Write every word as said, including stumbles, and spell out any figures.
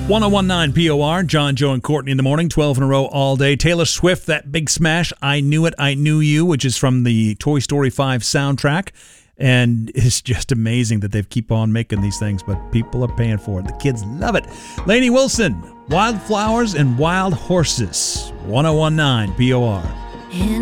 ten nineteen P O R, John, Joe, and Courtney in the morning, twelve in a row all day. Taylor Swift, that big smash, I Knew It, I Knew You, which is from the Toy Story five soundtrack. And it's just amazing that they keep on making these things, but people are paying for it. The kids love it. Lainey Wilson, Wildflowers and Wild Horses, ten nineteen P O R.